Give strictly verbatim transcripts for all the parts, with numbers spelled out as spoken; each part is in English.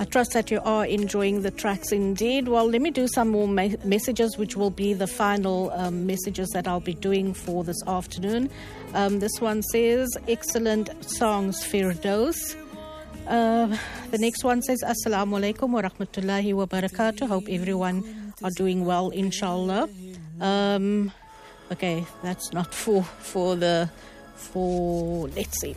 I trust that you are enjoying the tracks indeed. Well, let me do some more me- messages, which will be the final um, messages that I'll be doing for this afternoon. Um, this one says, excellent songs, Firdaus. Uh, the next one says, Assalamu alaikum wa rahmatullahi wa barakatuh. Hope everyone are doing well, inshallah. Um, okay, that's not for, for the, for, let's see.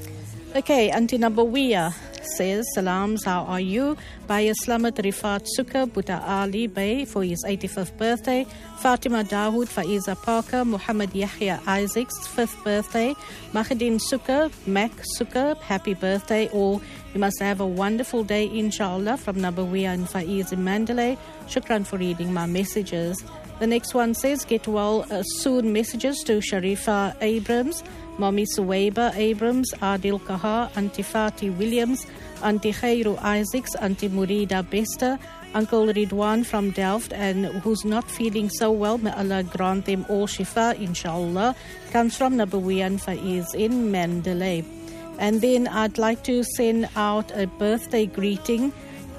Okay, Auntie Nabawiya says, Salams, how are you? By Islamat Rifat Sukkar, Buddha Ali Bey for his eighty-fifth birthday. Fatima Dawood, Faiza Parker, Muhammad Yahya Isaac's fifth birthday. Mahadin Sukkar, Mac Sukkar, happy birthday. All you must have a wonderful day, inshallah, from Nabawiya and Faiz in Mandalay. Shukran for reading my messages. The next one says, get well uh, soon messages to Sharifa Abrams, Mommy Suwaiba Abrams, Adil Kahar, Auntie Fati Williams, Auntie Khairu Isaacs, Auntie Murida Bester, Uncle Ridwan from Delft, and who's not feeling so well, may Allah grant them all shifa, inshallah. Comes from Nabawiya and Faiz in Mandalay. And then I'd like to send out a birthday greeting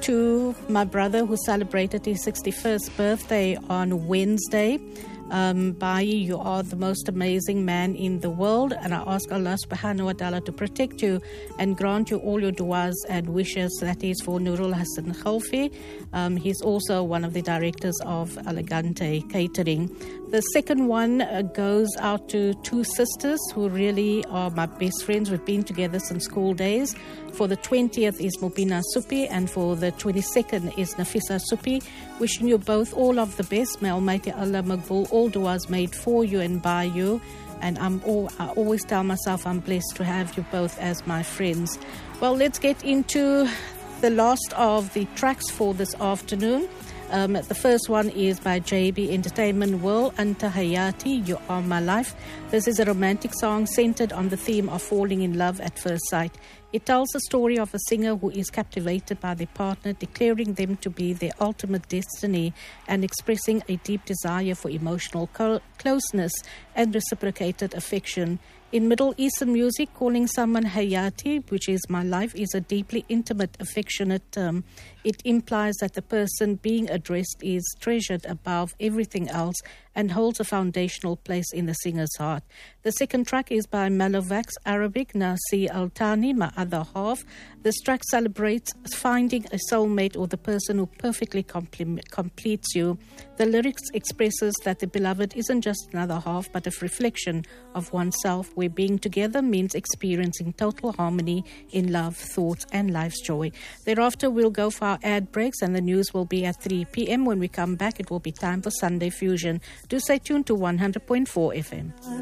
to my brother who celebrated his sixty-first birthday on Wednesday. Um, Bai, you are the most amazing man in the world, and I ask Allah subhanahu wa ta'ala to protect you and grant you all your du'as and wishes. That is for Nurul Hassan Khalfi. Um, he's also one of the directors of Elegante Catering. The second one uh, goes out to two sisters who really are my best friends. We've been together since school days. For the twentieth is Mubina Supi, and for the twenty-second is Nafisa Supi. Wishing you both all of the best. May Almighty Allah Magbul all du'as made for you and by you. And I'm all, I always tell myself I'm blessed to have you both as my friends. Well, let's get into the last of the tracks for this afternoon. Um, the first one is by J B Entertainment World, Anta Hayati, You Are My Life. This is a romantic song centered on the theme of falling in love at first sight. It tells the story of a singer who is captivated by their partner, declaring them to be their ultimate destiny and expressing a deep desire for emotional co- closeness and reciprocated affection. In Middle Eastern music, calling someone Hayati, which is my life, is a deeply intimate, affectionate term. It implies that the person being addressed is treasured above everything else and holds a foundational place in the singer's heart. The second track is by Malovax Arabic, Nasi Al-Tani, My Other Half. This track celebrates finding a soulmate or the person who perfectly complete, completes you. The lyrics expresses that the beloved isn't just another half, but a reflection of oneself, where being together means experiencing total harmony in love, thoughts, and life's joy. Thereafter, we'll go for our ad breaks, and the news will be at three p.m. When we come back, it will be time for Sunday Fusion. Do stay tuned to one hundred point four F M.